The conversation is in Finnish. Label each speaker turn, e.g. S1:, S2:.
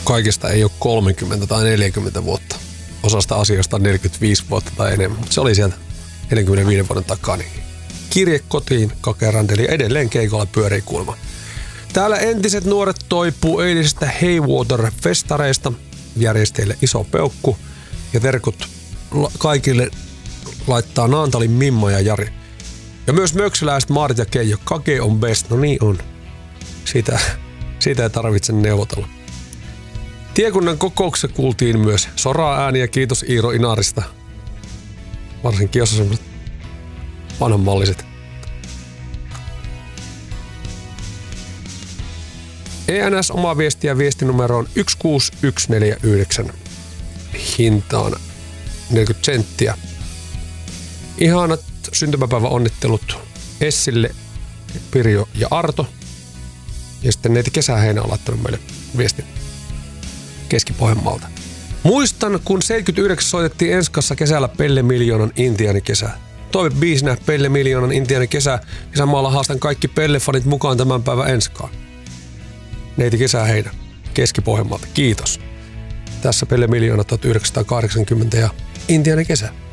S1: kaikista ei ole 30 tai 40 vuotta. Osasta asioista on 45 vuotta tai enemmän, mutta se oli sieltä 45 vuoden takaa. Niin kirje kotiin, kakerandeli ja edelleen keikolla pyörii kuulemma. Täällä entiset nuoret toipuu eilisestä Haywater-festareista. Järjestäjille iso peukku ja terkut kaikille laittaa Naantalin Mimmo ja Jari. Ja myös möksyläiset Maarit ja Keijo. Kake on best. No niin on. Siitä ei tarvitse neuvotella. Tiekunnan kokouksessa kuultiin myös soraa ääniä. Kiitos Iiro Inarista. Varsinkin jos on sellaiset vanhanmalliset. ENS oma viestiä viestinumeroon 16149. Hintaan 40 senttiä. Ihanat syntymäpäivän onnittelut Essille, Pirjo ja Arto. Ja sitten neiti Kesäheinä on laittanut meille viestin Keski-Pohjanmaalta. Muistan, kun 79 soitettiin Enskassa kesällä Pelle Miljoonan Intiaanikesää. Toivebiisinä Pelle Miljoonan Intiaanikesä ja samalla haastan kaikki Pelle-fanit mukaan tämän päivän Enskaan. Neiti Kesäheinä Keski-Pohjanmaalta. Kiitos. Tässä Pelle Miljoona 1980 ja Intiaanikesä.